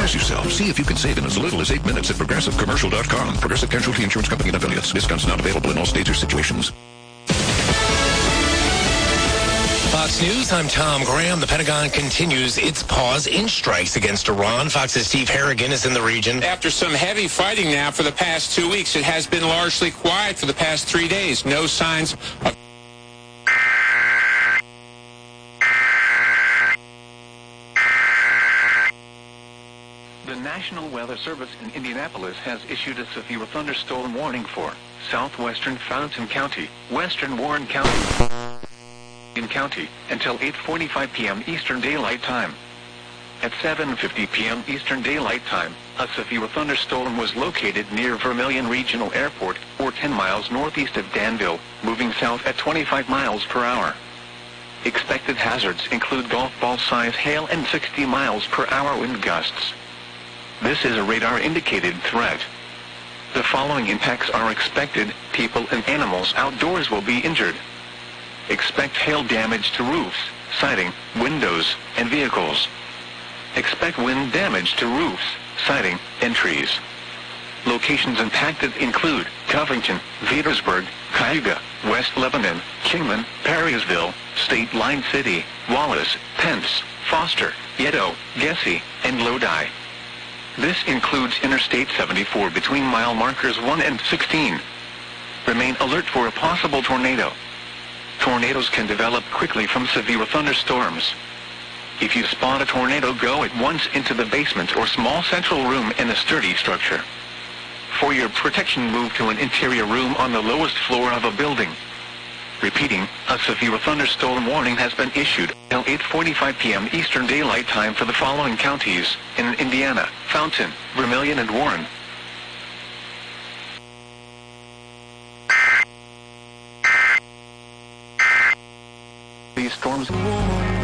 Surprise yourself. See if you can save in as little as 8 minutes at ProgressiveCommercial.com. Progressive Casualty Insurance Company and affiliates. Discounts not available in all states or situations. Fox News, I'm Tom Graham. The Pentagon continues its pause in strikes against Iran. Fox's Steve Harrigan is in the region. After some heavy fighting now for the past 2 weeks, it has been largely quiet for the past 3 days. No signs of... The National Weather Service in Indianapolis has issued a severe thunderstorm warning for southwestern Fountain County, western Warren County, until 8:45 p.m. Eastern Daylight Time. At 7:50 p.m. Eastern Daylight Time, a severe thunderstorm was located near Vermillion Regional Airport, or 10 miles northeast of Danville, moving south at 25 miles per hour. Expected hazards include golf ball-size hail and 60 miles per hour wind gusts. This is a radar-indicated threat. The following impacts are expected: people and animals outdoors will be injured. Expect hail damage to roofs, siding, windows, and vehicles. Expect wind damage to roofs, siding, and trees. Locations impacted include Covington, Petersburg, Cayuga, West Lebanon, Kingman, Perrysville, State Line City, Wallace, Pence, Foster, Yedo, Gessie, and Lodi. This includes Interstate 74 between mile markers 1 and 16. Remain alert for a possible tornado. Tornadoes can develop quickly from severe thunderstorms. If you spot a tornado, go at once into the basement or small central room in a sturdy structure. For your protection, move to an interior room on the lowest floor of a building. Repeating, a severe thunderstorm warning has been issued till 8:45 p.m. Eastern Daylight Time for the following counties in Indiana: Fountain, Vermillion, and Warren. These storms